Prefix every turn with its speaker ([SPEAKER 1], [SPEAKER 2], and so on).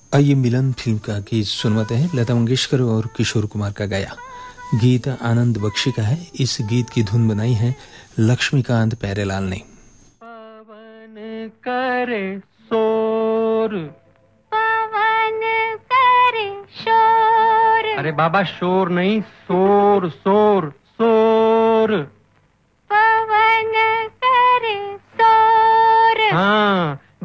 [SPEAKER 1] आइए मिलन फिल्म का गीत सुनवाते हैं। लता मंगेशकर और किशोर कुमार का गाया गीत आनंद बख्शी का है। इस गीत की धुन बनाई है लक्ष्मीकांत प्यारेलाल ने।
[SPEAKER 2] पवन करे शोर,
[SPEAKER 3] पवन करे शोर।
[SPEAKER 2] अरे बाबा शोर नहीं, शोर शोर शोर।
[SPEAKER 3] पवन करे शोर।
[SPEAKER 2] हाँ,